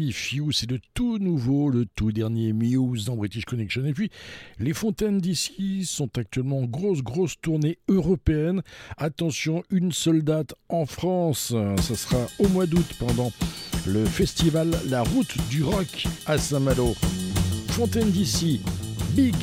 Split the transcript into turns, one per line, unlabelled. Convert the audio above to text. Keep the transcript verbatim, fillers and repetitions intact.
If You, c'est le tout nouveau, le tout dernier Muse dans British Connection. Et puis, les Fontaines d'ici sont actuellement en grosse, grosse tournée européenne. Attention, une seule date en France. Ça sera au mois d'août pendant le festival La Route du Rock à Saint-Malo. Fontaines d'ici, Big